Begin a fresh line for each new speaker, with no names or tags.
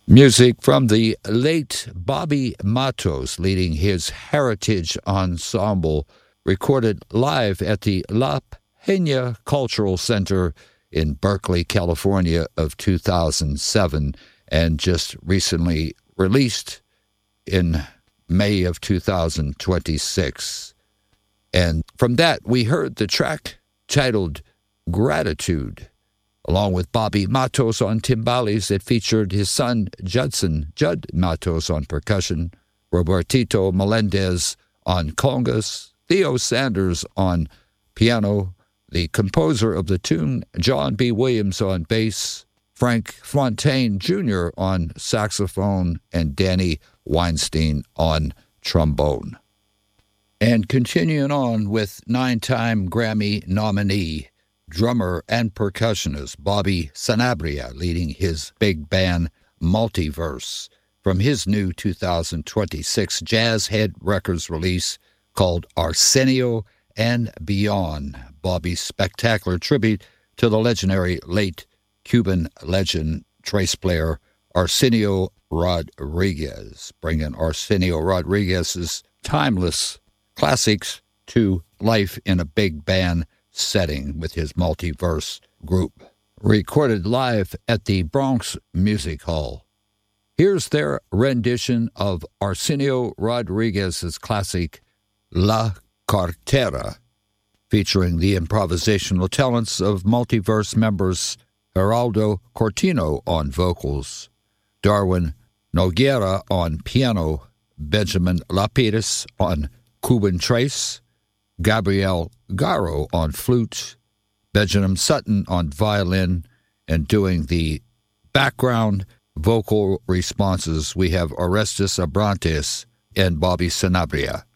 Music from the late Bobby Matos, leading his Heritage Ensemble, recorded live at the La Peña Cultural Center in Berkeley, California of 2007, and just recently released in May of 2026. And from that, we heard the track titled Gratitude, along with Bobby Matos on timbales. It featured his son Judd Matos on percussion, Robertito Melendez on congas, Theo Sanders on piano, the composer of the tune, John B. Williams on bass, Frank Fontaine Jr. on saxophone, and Danny Weinstein on trombone. And continuing on with 9-time Grammy nominee, drummer and percussionist Bobby Sanabria, leading his big band Multiverse, from his new 2026 Jazz Head Records release called Arsenio and Beyond, Bobby's spectacular tribute to the legendary late Cuban legend trace player Arsenio Rodriguez, bringing Arsenio Rodriguez's timeless classics to life in a big band setting with his Multiverse group, recorded live at the Bronx Music Hall. Here's their rendition of Arsenio Rodriguez's classic La Cartera, featuring the improvisational talents of Multiverse members Geraldo Cortino on vocals, Darwin Noguera on piano, Benjamin Lapidus on Cuban trace, Gabriel Garo on flute, Benjamin Sutton on violin, and doing the background vocal responses, we have Orestes Abrantes and Bobby Sanabria.